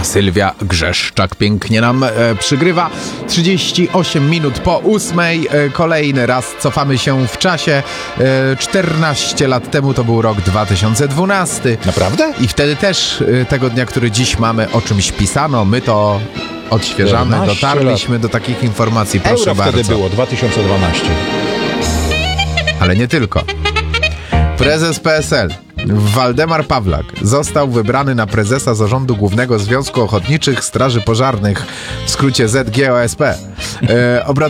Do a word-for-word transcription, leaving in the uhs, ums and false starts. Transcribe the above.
Sylwia Grzeszczak pięknie nam e, przygrywa. trzydzieści osiem minut po ósmej. E, kolejny raz cofamy się w czasie. E, czternaście lat temu to był rok dwa tysiące dwunasty. Naprawdę? I wtedy też e, tego dnia, który dziś mamy, o czymś pisano. My to odświeżamy, dotarliśmy lat. do takich informacji. Proszę Euro bardzo. wtedy było, dwa tysiące dwanaście. Ale nie tylko. Prezes P S L Waldemar Pawlak został wybrany na prezesa Zarządu Głównego Związku Ochotniczych Straży Pożarnych, w skrócie Z G O S P. E,